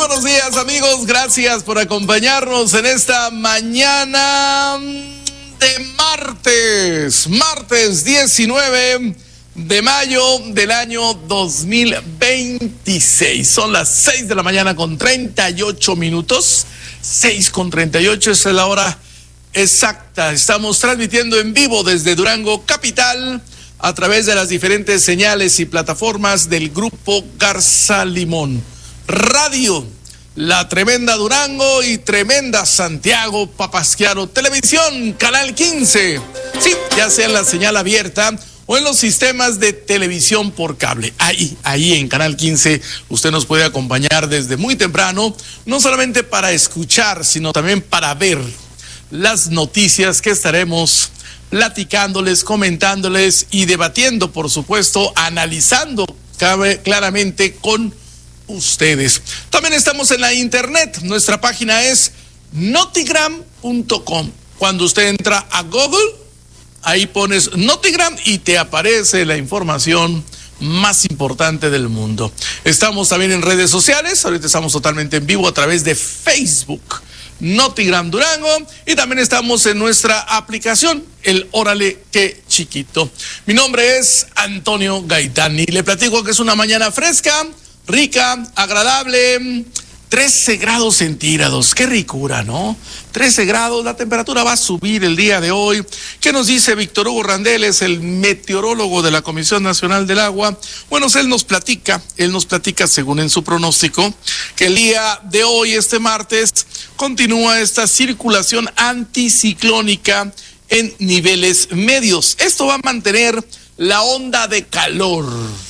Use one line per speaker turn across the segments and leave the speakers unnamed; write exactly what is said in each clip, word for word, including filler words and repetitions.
buenos días, amigos. Gracias por acompañarnos en esta mañana de martes. Martes diecinueve de mayo del año dos mil veintiséis. Son las seis de la mañana con treinta y ocho minutos. seis con treinta y ocho es la hora exacta. Estamos transmitiendo en vivo desde Durango Capital a través de las diferentes señales y plataformas del Grupo Garza Limón Radio, La Tremenda Durango y Tremenda Santiago Papasquiaro Televisión, Canal quince. Sí, ya sea en la señal abierta o en los sistemas de televisión por cable. Ahí, ahí en Canal quince usted nos puede acompañar desde muy temprano, no solamente para escuchar, sino también para ver las noticias que estaremos platicándoles, comentándoles y debatiendo, por supuesto, analizando claramente con ustedes. También estamos en la internet. Nuestra página es notigram punto com. Cuando usted entra a Google, ahí pones Notigram y te aparece la información más importante del mundo. Estamos también en redes sociales. Ahorita estamos totalmente en vivo a través de Facebook, Notigram Durango, y también estamos en nuestra aplicación, el Órale Qué Chiquito. Mi nombre es Antonio Gaitán y le platico que es una mañana fresca, rica, agradable, trece grados centígrados. Qué ricura, ¿no? trece grados, la temperatura va a subir el día de hoy. ¿Qué nos dice Víctor Hugo Randeles, el meteorólogo de la Comisión Nacional del Agua? Bueno, él nos platica, él nos platica según en su pronóstico, que el día de hoy, este martes, continúa esta circulación anticiclónica en niveles medios. Esto va a mantener la onda de calor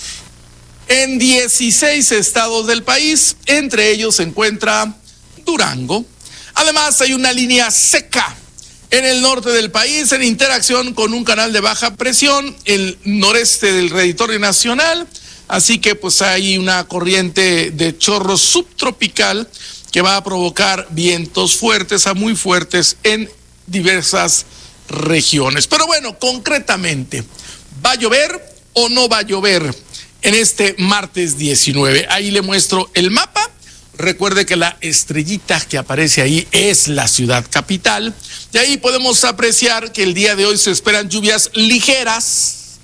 en dieciséis estados del país, entre ellos se encuentra Durango. Además, hay una línea seca en el norte del país, en interacción con un canal de baja presión, el noreste del territorio nacional. Así que pues hay una corriente de chorro subtropical que va a provocar vientos fuertes a muy fuertes en diversas regiones. Pero bueno, concretamente, ¿va a llover o no va a llover en este martes diecinueve? Ahí le muestro el mapa. Recuerde que la estrellita que aparece ahí es la ciudad capital. De ahí podemos apreciar que el día de hoy se esperan lluvias ligeras,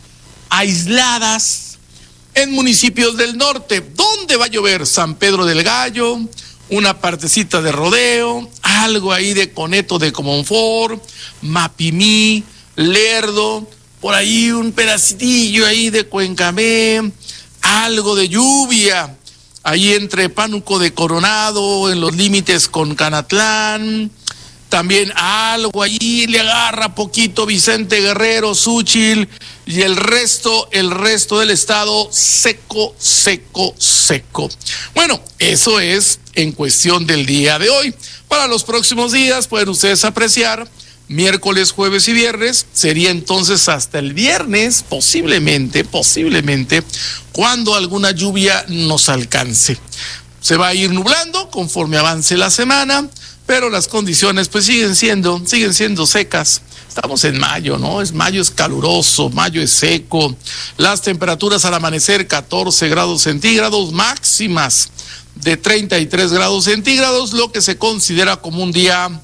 aisladas, en municipios del norte. ¿Dónde va a llover? San Pedro del Gallo, una partecita de Rodeo, algo ahí de Coneto de Comonfort, Mapimí, Lerdo, por ahí un pedacitillo ahí de Cuencamé, algo de lluvia ahí entre Pánuco de Coronado, en los límites con Canatlán, también algo allí le agarra poquito Vicente Guerrero, Xúchitl, y el resto, el resto del estado seco, seco, seco. Bueno, eso es en cuestión del día de hoy. Para los próximos días pueden ustedes apreciar miércoles, jueves y viernes. Sería entonces hasta el viernes, posiblemente, posiblemente, cuando alguna lluvia nos alcance. Se va a ir nublando conforme avance la semana, pero las condiciones pues siguen siendo, siguen siendo secas. Estamos en mayo, ¿no? Es mayo, es caluroso, mayo es seco. Las temperaturas al amanecer, catorce grados centígrados, máximas de treinta y tres grados centígrados, lo que se considera como un día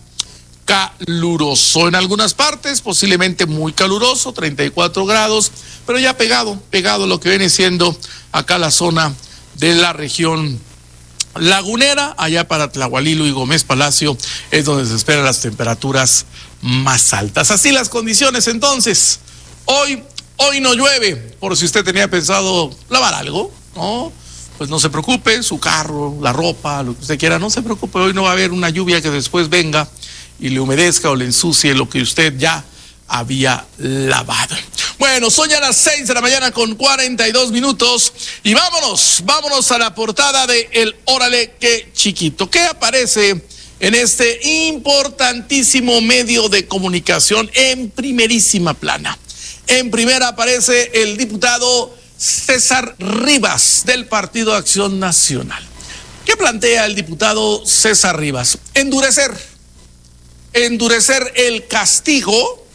caluroso. En algunas partes posiblemente muy caluroso, treinta y cuatro grados, pero ya pegado, pegado lo que viene siendo acá la zona de la región lagunera, allá para Tlahualilo y Gómez Palacio es donde se esperan las temperaturas más altas. Así las condiciones entonces. Hoy, hoy no llueve, por si usted tenía pensado lavar algo, ¿no? Pues no se preocupe, su carro, la ropa, lo que usted quiera, no se preocupe, hoy no va a haber una lluvia que después venga y le humedezca o le ensucie lo que usted ya había lavado. Bueno, son ya las seis de la mañana con cuarenta y dos minutos y vámonos, vámonos a la portada de el Órale Qué Chiquito. ¿Qué aparece en este importantísimo medio de comunicación en primerísima plana? En primera aparece el diputado César Rivas del Partido Acción Nacional. ¿Qué plantea el diputado César Rivas? Endurecer. endurecer el castigo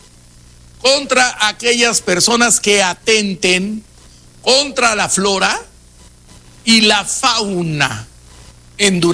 contra aquellas personas que atenten contra la flora y la fauna en Durango.